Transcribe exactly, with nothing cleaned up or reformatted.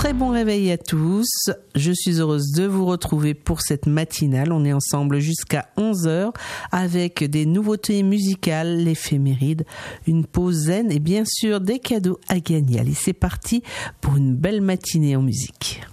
Très bon réveil à tous. Je suis heureuse de vous retrouver pour cette matinale. On est ensemble jusqu'à onze heures avec des nouveautés musicales, l'éphéméride, une pause zen et bien sûr des cadeaux à gagner. Allez, c'est parti pour une belle matinée en musique.